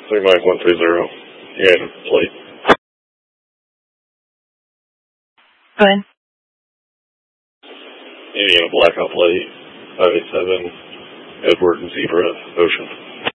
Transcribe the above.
3 Mike 130. Yeah, plate. Go ahead. Indiana blackout plate, 587, Edward and Zebra, Ocean.